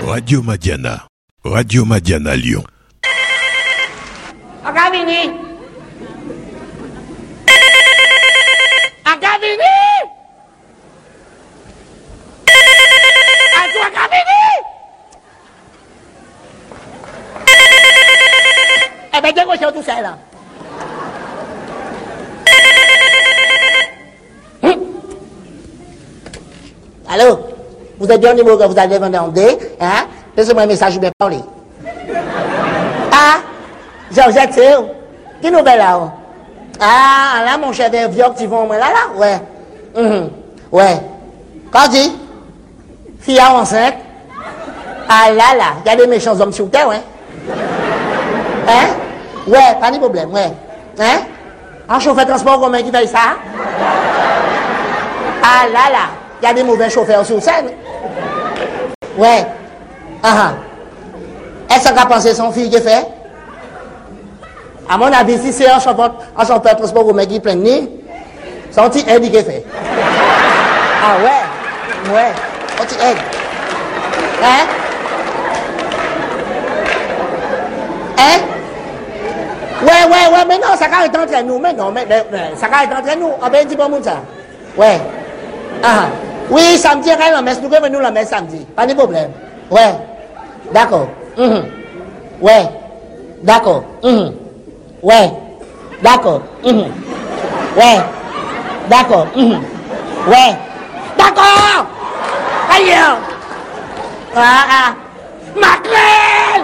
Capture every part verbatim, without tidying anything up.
Radio Madiana. Radio Madiana Lyon. Agavini! Agavini! Atu Agavini! Eh ben, décrochez tout ça là. Allô? Vous êtes bien au niveau que vous allez demander, hein? Laissez-moi un message, je vais parler. Ah! Georgette, c'est où? Qui nouvelle là? Ah, là, mon cher, des vieux qui vont, là, là? Ouais. Mm-hmm. Ouais. Quand dit? Fille enceinte? Ah là, là, il y a des méchants hommes sur terre, ouais. Hein? Ouais, pas de problème, ouais. Hein? Un chauffeur de transport commun qui fait ça? Ah là, là. Il y a des mauvais chauffeurs sur scène. Ouais. Ah ah. Est-ce qu'on a pensé son fille qui fait? À mon avis, si c'est un chauffeur, un chauffeur de transport commun qui prend ni, son petit aide qui fait. Ah ouais. Ouais. Son petit aide. Hein? Hein? Ouais, ouais, ouais, mais non, ça va être entre nous. Mais non, mais, mais ça va être entre nous. Ah ben, dis pas moi ça. Ouais. Ah. Oui, samedi, quand la messe, nous pouvons nous la messe samedi. Pas de problème. Ouais. D'accord. Mm-hmm. Ouais. D'accord. Mm-hmm. Ouais. D'accord. Mm-hmm. Ouais. D'accord. Mm-hmm. Ouais. D'accord. Ailleurs. Ah ah. Macrel.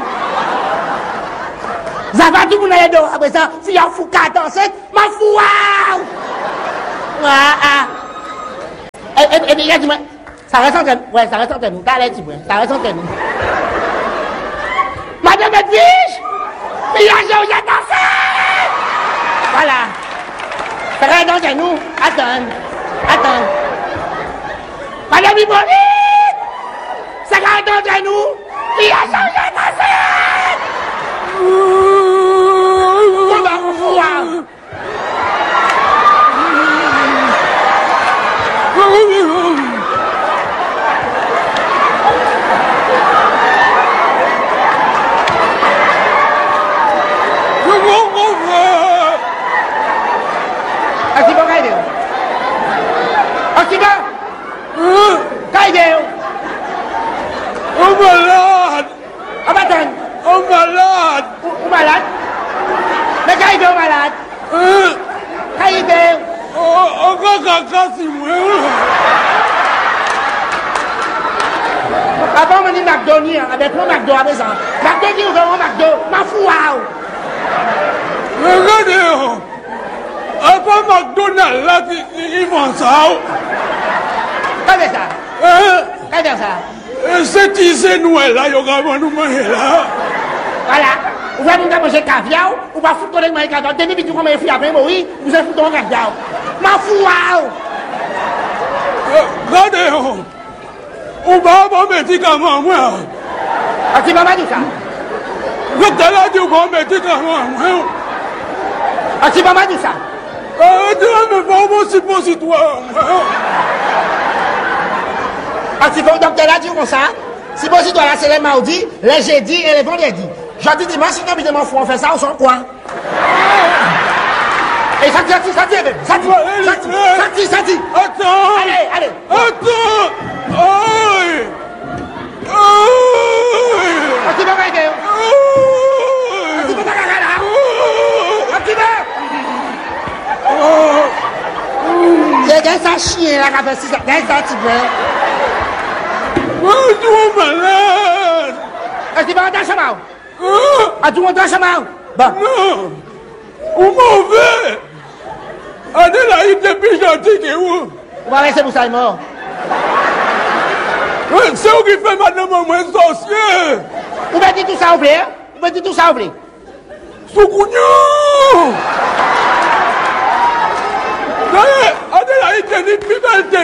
Ça va tout le monde aller après ça. Si y a un fou qui a dansé, ma fou. Ah ah. Et, et, et, et, dis-moi, ça reste entre nous. Ouais, ça reste entre nous. T'as l'air, dis-moi. Ça reste entre nous. Madame Edwige, il y a Georges dansé. Voilà. Ça reste entre nous. Attends. Attends. Madame Hippolyte, ça reste entre nous. Il y a Georges dansé. On va pouvoir. Akiba Kaideo. Akiba. Kaideo. Oh malade. Abatan. Oh malade. Ou malade. Mais Kaideo malade. Kaideo. Oh, encore caca si moi. Avant on dit McDonald's avec mon McDo à maison. McDo qui ouvre mon McDo. Ma fou. Regardez. Après McDonald's, là, ils font ça. Qu'est-ce que ça? Hein? Qu'est-ce que ça? C'est tisé Noël, là, il y a vraiment nous manger là. Voilà. Vous allez nous manger caviar, ou pas foutre avec moi caviar. Tenez, puis tu commences à faire après, oui, vous allez foutre mon caviar. Ma fou. Regardez. On va avoir un médicament, moi. Ah, tu m'as dit ça? Le docteur a dit qu'on va un médicament, moi. Ah, tu m'as dit ça? Ah, tu vas me voir mon suppositoire. Ah, tu vas au docteur là, tu comme ça? Suppositoire là, c'est les mardis, les jeudis et les vendredis. Jeudi, dimanche, si tu m'as fou, on fait ça, on s'en quoi? Et ça dit, ça dit, ça dit, ça dit, ça dit, ça dit. Attends. Allez, allez. Attends. Aïe. Aïe. Ah, tu vas m'aider. Ah, tu vas m'aider là. Ah, tu vas. C'est des ça chien là, qui fait ça, des ça, tu veux. Moi, je suis malade. Ah, tu vas dans le chemin. Ah, tu vas dans le chemin. Bon. Non. Ou mauvais. Adélaïde, depuis gentil, t'es où? On va rester pour ça, il est mort. C'est où qui fait madame moi sorcier? Vous mettez tout ça au blé? Vous mettez tout ça au blé? Soukouniou! Adélaïde, t'es une plus belle